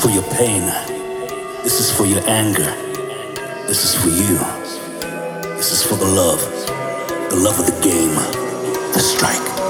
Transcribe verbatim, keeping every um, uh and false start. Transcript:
for your pain. This is for your anger. This is for you. This is for the love. The love of the game. The strike.